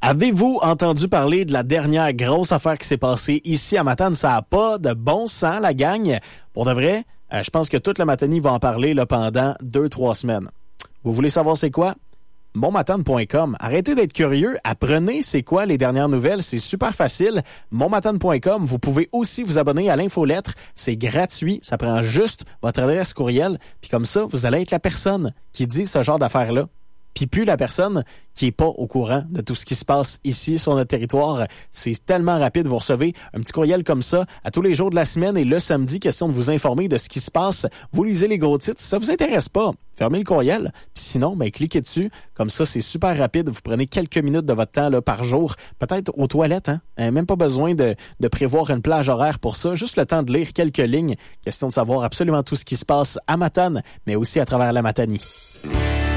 Avez-vous entendu parler de la dernière grosse affaire qui s'est passée ici à Matane? Ça n'a pas de bon sens, la gang. Pour de vrai, je pense que toute la Matanie va en parler là, pendant 2-3 semaines. Vous voulez savoir c'est quoi? Monmatane.com. Arrêtez d'être curieux. Apprenez c'est quoi les dernières nouvelles. C'est super facile. Monmatane.com. Vous pouvez aussi vous abonner à l'infolettre. C'est gratuit. Ça prend juste votre adresse courriel. Puis comme ça, vous allez être la personne qui dit ce genre d'affaires-là. Puis plus la personne qui est pas au courant de tout ce qui se passe ici sur notre territoire. C'est tellement rapide. Vous recevez un petit courriel comme ça à tous les jours de la semaine et le samedi, question de vous informer de ce qui se passe. Vous lisez les gros titres. Si ça vous intéresse pas, fermez le courriel. Puis sinon, cliquez dessus. Comme ça, c'est super rapide. Vous prenez quelques minutes de votre temps là, par jour. Peut-être aux toilettes. Même pas besoin de prévoir une plage horaire pour ça. Juste le temps de lire quelques lignes. Question de savoir absolument tout ce qui se passe à Matane, mais aussi à travers la Matanie.